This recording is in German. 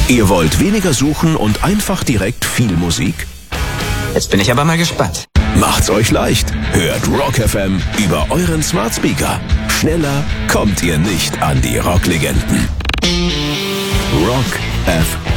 Ihr wollt weniger suchen und einfach direkt viel Musik? Jetzt bin ich aber mal gespannt. Macht's euch leicht. Hört Rock FM über euren Smart Speaker. Schneller kommt ihr nicht an die Rocklegenden. Rock FM.